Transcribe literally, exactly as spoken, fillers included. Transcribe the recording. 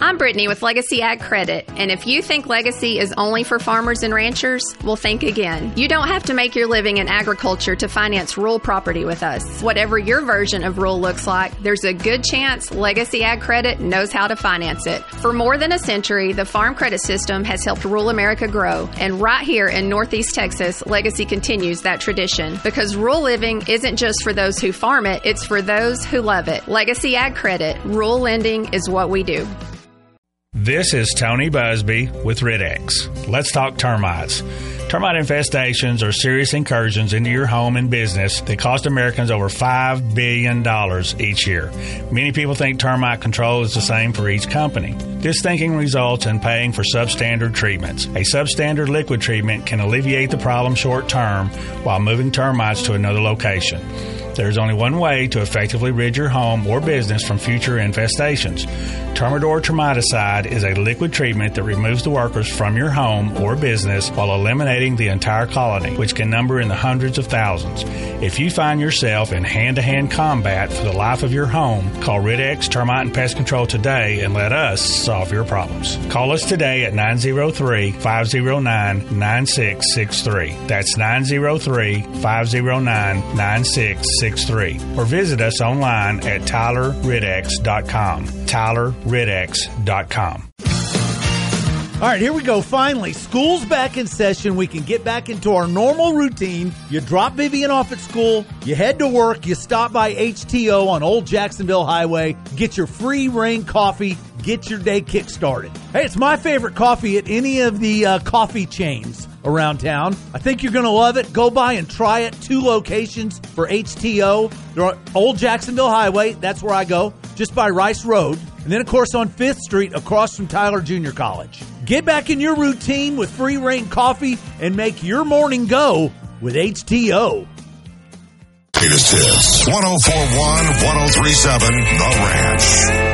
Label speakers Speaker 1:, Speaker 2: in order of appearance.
Speaker 1: I'm Brittany with Legacy Ag Credit, and if you think Legacy is only for farmers and ranchers, well, think again. You don't have to make your living in agriculture to finance rural property with us. Whatever your version of rural looks like, there's a good chance Legacy Ag Credit knows how to finance it. For more than a century, the Farm Credit System has helped rural America grow, and right here in Northeast Texas, Legacy continues that tradition, because rural living isn't just for those who farm it, it's for those who love it. Legacy Ag Credit, rural lending is what we do.
Speaker 2: This is Tony Busby with Rid-X. Let's talk termites. Termite infestations are serious incursions into your home and business that cost Americans over five billion dollars each year. Many people think termite control is the same for each company. This thinking results in paying for substandard treatments. A substandard liquid treatment can alleviate the problem short term while moving termites to another location. There's only one way to effectively rid your home or business from future infestations. Termador Termiticide is a liquid treatment that removes the workers from your home or business while eliminating the entire colony, which can number in the hundreds of thousands. If you find yourself in hand-to-hand combat for the life of your home, call Rid-X Termite and Pest Control today and let us solve your problems. Call us today at nine oh three, five oh nine, nine six six three. That's nine oh three, five oh nine, nine six six three. Or visit us online at Tyler Rid X dot com. Tyler Rid X dot com.
Speaker 3: All right, here we go. Finally, school's back in session. We can get back into our normal routine. You drop Vivian off at school, you head to work, you stop by H T O on Old Jacksonville Highway, get your free rain coffee, get your day kick-started. Hey, it's my favorite coffee at any of the uh, coffee chains around town. I think you're going to love it. Go by and try it. Two locations for H T O. They're on Old Jacksonville Highway. That's where I go, just by Rice Road. And then, of course, on fifth Street, across from Tyler Junior College. Get back in your routine with free rain coffee and make your morning go with H T O.
Speaker 4: Latest hits, one oh four point one, one oh three point seven, The Ranch.